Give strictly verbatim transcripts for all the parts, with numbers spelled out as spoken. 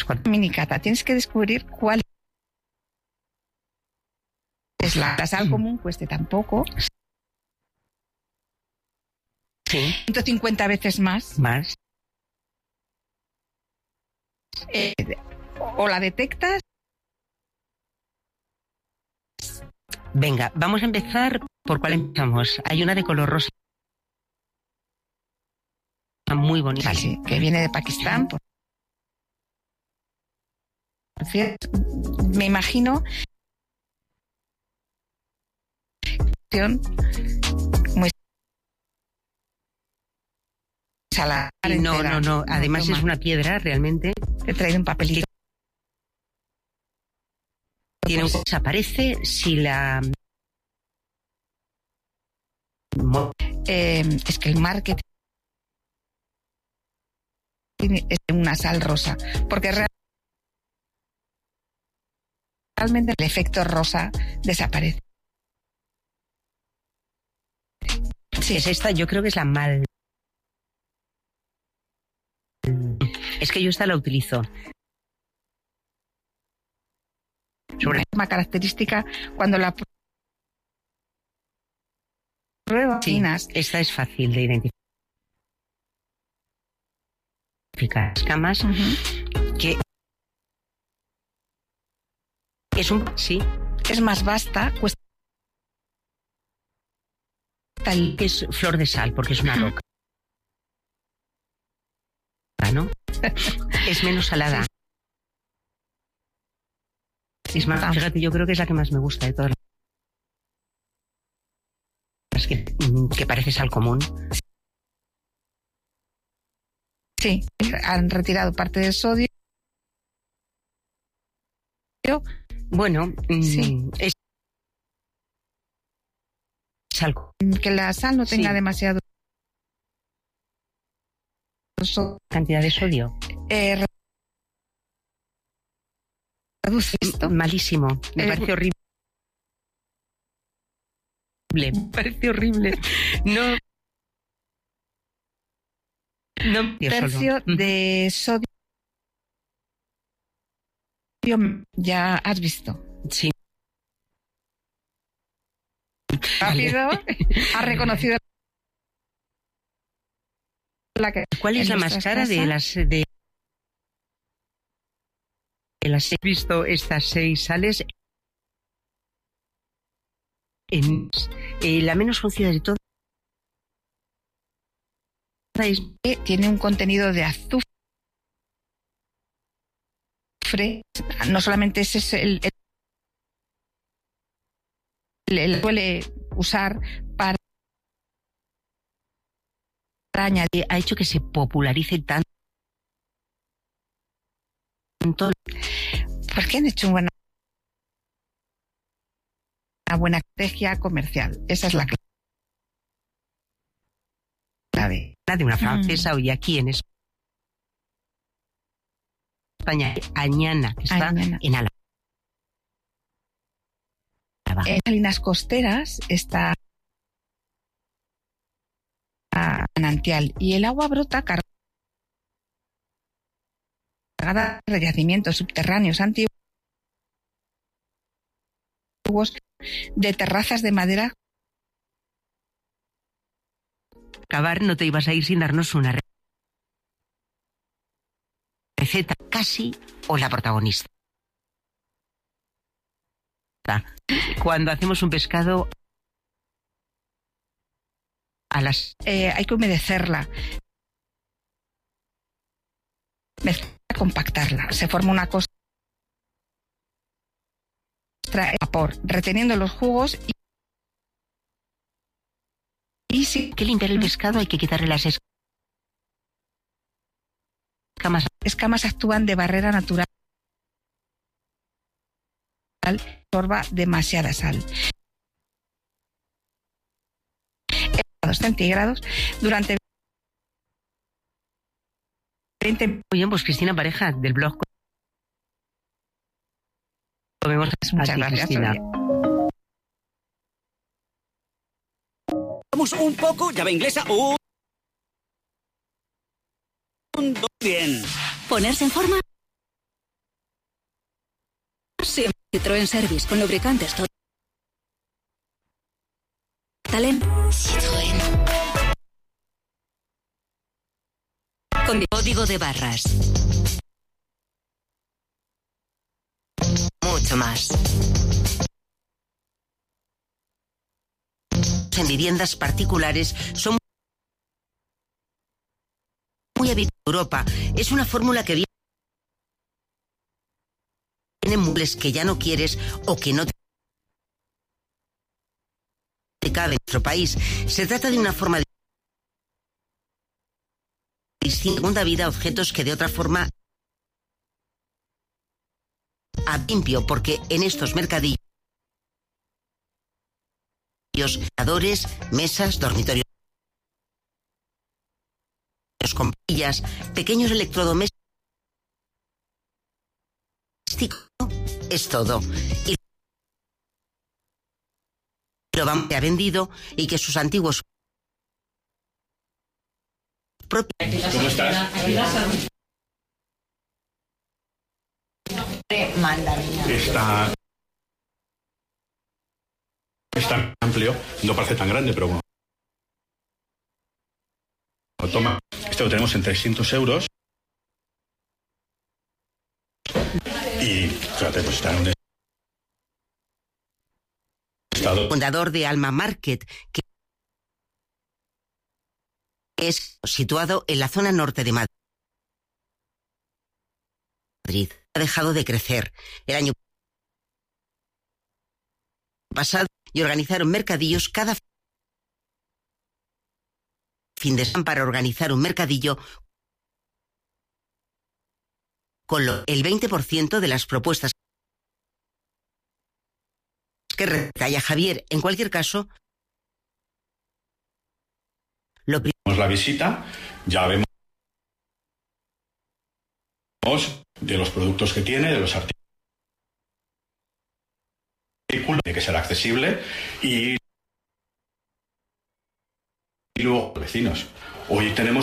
cuatro. Minicata, tienes que descubrir cuál es la, la sal común, cueste tampoco. Sí. ciento cincuenta veces más. Más. Eh, o la detectas. Venga, vamos a empezar por cuál empezamos. Hay una de color rosa muy bonita. Sí, que viene de Pakistán. Por cierto, me imagino muy salada. No, no, no. Además no, es una piedra realmente. He traído un papelito. Tiene un... Desaparece si la... Eh, es que el marketing es una sal rosa, porque realmente el efecto rosa desaparece. Sí, es esta, yo creo que es la mal. Es que yo esta la utilizo. Sobre una característica cuando la pruebas. Sí, esta es fácil de identificar. Escamas, uh-huh. Que es un sí, es más vasta, cuesta tal que es flor de sal porque es una roca, ¿no? Es menos salada. Sí. Es más, fíjate, yo creo que es la que más me gusta de todas las que, que parece sal común. Sí, han retirado parte del sodio. Bueno, sí. Es sal. Que la sal no tenga sí. demasiado cantidad de sodio. Eh, reduce esto. Malísimo, me eh, parece horrible. Me parece horrible. No. No, un tercio solo. De sodio ya has visto. Sí. Rápido, ha reconocido la que. ¿Cuál es la más cara de las de, de las he visto estas seis sales? En, eh, la menos conocida de todas. Tiene un contenido de azufre. No solamente ese es el, el, el suele usar para añadir, ha hecho que se popularice tanto. Porque han hecho una, una buena estrategia comercial. Esa es la clave. De una francesa, mm. Hoy aquí en España, Añana, que está Añana. En Álava. En Salinas Costeras está manantial y el agua brota cargada de yacimientos subterráneos antiguos de terrazas de madera. Acabar, no te ibas a ir sin darnos una receta casi o la protagonista. Cuando hacemos un pescado a las eh, hay que humedecerla, compactarla, se forma una costra de vapor, reteniendo los jugos y Y si que limpiar el pescado hay que quitarle las escamas. Escamas actúan de barrera natural. Absorba demasiada sal. A dos centígrados durante veinte. Muy bien, pues Cristina Pareja del blog. Comemos. Muchas gracias, Cristina. Un poco, llave inglesa. Un, un dos, bien. Ponerse en forma Citroën Service con lubricantes todo. Talent. Citroën. Con código de barras. Mucho más. En viviendas particulares son muy habituales en Europa. Es una fórmula que viene en muebles que ya no quieres o que no te cabe en nuestro país. Se trata de una forma de distinta segunda vida a objetos que de otra forma a limpio, porque en estos mercadillos adores, mesas, dormitorios con pillas, pequeños electrodomésticos, es todo. Y lo van ha vendido y que sus antiguos propios. ¿Cómo estás? Está Está amplio, no parece tan grande, pero bueno. Toma, esto lo tenemos en trescientos euros. Y fíjate, pues está en un estado. Fundador de Alma Market, que es situado en la zona norte de Madrid. Ha dejado de crecer. El año pasado y organizaron mercadillos cada fin de semana para organizar un mercadillo con lo, el veinte por ciento de las propuestas que retalla Javier. En cualquier caso, lo primero La visita, ya vemos de los productos que tiene, de los artículos. Tiene que ser accesible y, y luego vecinos. Hoy tenemos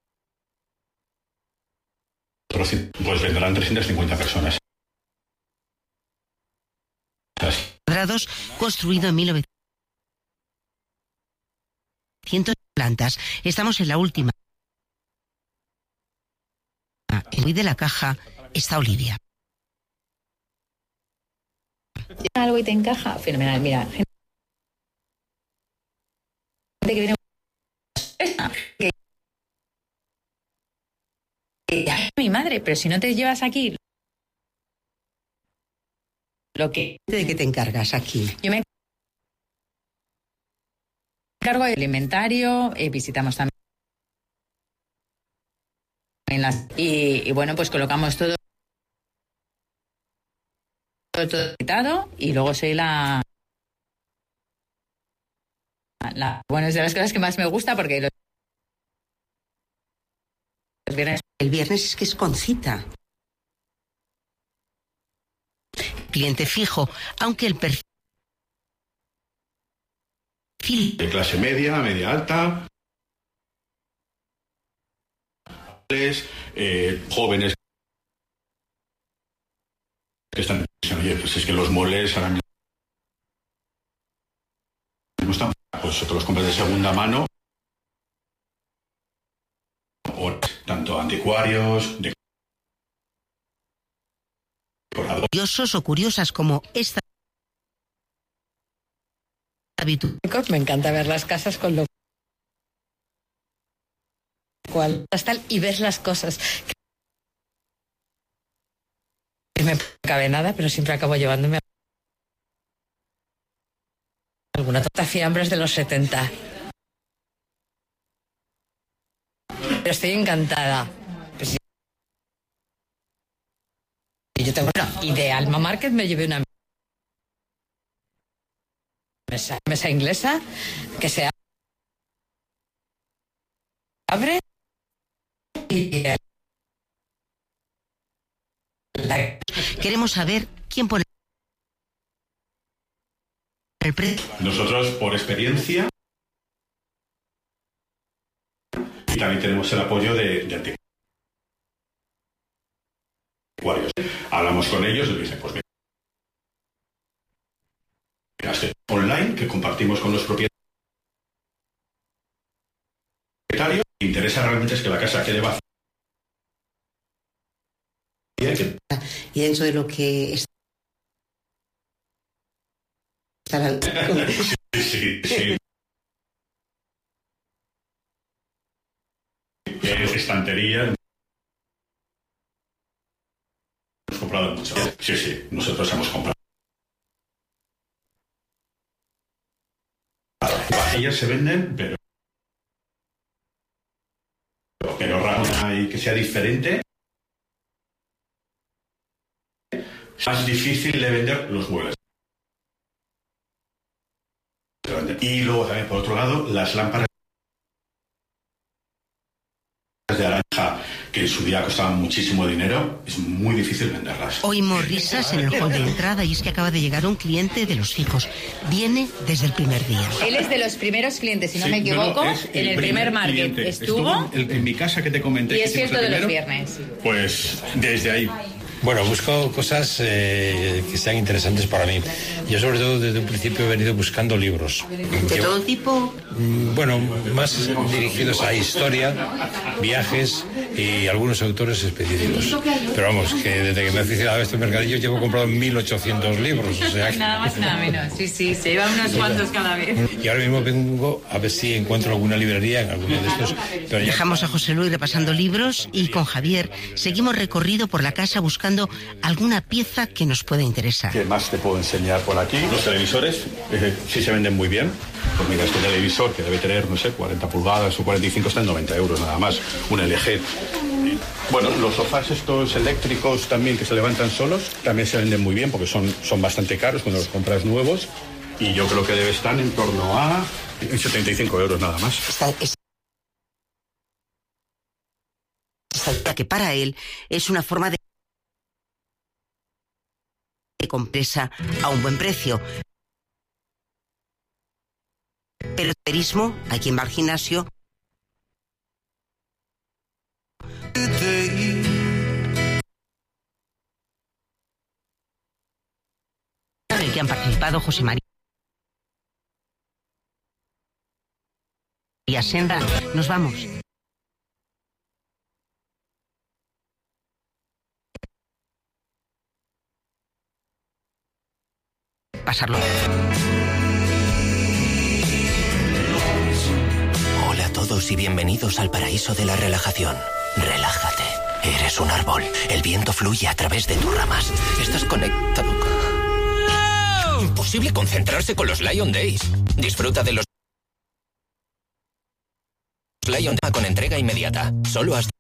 cuatrocientos, pues vendrán trescientas cincuenta personas. Cuadrados, construido en mil novecientos plantas. Estamos en la última. En hoy de la caja está Olivia. Algo y te encaja, fenomenal. Mira, gente que viene que, que, mi madre, pero si no te llevas aquí lo que ¿De qué te encargas aquí? yo me encargo de alimentario, eh, visitamos también las y, y bueno, pues colocamos todo todo quitado y luego soy la, la bueno, es de las cosas que más me gusta porque los, los viernes el viernes es que es con cita. Cliente fijo, aunque el perfil de clase media, media alta, eh, jóvenes que están. Oye, pues es que los moles ahora mismo están, pues te los compras de segunda mano, o tanto anticuarios, decoradores. Curiosos o curiosas como esta habitual. me encanta ver las casas con lo cual tal y ves las cosas que me cabe nada, pero siempre acabo llevándome alguna torta fiambres de los setenta. Pero estoy encantada. Pues, yo tengo una, y de Alma Market me llevé una mesa, mesa inglesa que se abre y la... Queremos saber quién pone el precio. Nosotros, por experiencia, y también tenemos el apoyo de, de anticuarios. Hablamos con ellos y les dicen, pues compartimos con los propietarios. Lo que interesa realmente es que la casa quede vacía. Y dentro de lo que estará... sí, sí, sí. Es estantería. Hemos comprado mucho. Sí, sí, nosotros hemos comprado. Vajillas se venden, pero pero raro y que sea diferente. Es más difícil de vender los muebles. Y luego también, por otro lado, las lámparas de naranja, que en su día costaban muchísimo dinero, es muy difícil venderlas. Oímos risas en el hall de entrada y es que acaba de llegar un cliente de los fijos. Viene desde el primer día. Él es de los primeros clientes, si no Sí, me equivoco, no, no, es en el primer, primer market. Cliente. Estuvo, en, en mi casa que te comenté. Y es cierto de los viernes. Pues desde ahí. Bueno, busco cosas eh, que sean interesantes para mí. Yo sobre todo desde un principio he venido buscando libros. ¿De Yo, todo tipo? Bueno, más dirigidos a historia, viajes y algunos autores específicos. Pero vamos, que desde que me he aficionado a este mercadillo llevo comprado mil ochocientos libros. O sea que... Nada más, nada menos. Sí, sí, se llevan unos cuantos cada vez. Y ahora mismo vengo a ver si encuentro alguna librería en alguno de estos. Pero ya... Dejamos a José Luis repasando libros y con Javier seguimos recorrido por la casa buscando alguna pieza que nos pueda interesar. ¿Qué más te puedo enseñar por aquí? Los televisores, eh, sí se venden muy bien. Pues mira, este televisor que debe tener, no sé, cuarenta pulgadas o cuarenta y cinco está en noventa euros nada más. Un L G. Y, bueno, los sofás estos eléctricos también que se levantan solos, también se venden muy bien porque son, son bastante caros cuando los compras nuevos. Y yo creo que debe estar en torno a setenta y cinco euros nada más. Esta, esta, esta que para él es una forma de compresa a un buen precio. Pero el turismo, a quien va al gimnasio, en el que han participado José María Senra. Nos vamos. Pasarlo. Hola a todos y bienvenidos al paraíso de la relajación. Relájate. Eres un árbol. El viento fluye a través de tus ramas. Estás conectado. Imposible concentrarse con los Lion Days. Disfruta de los Lion Days con entrega inmediata. Solo hasta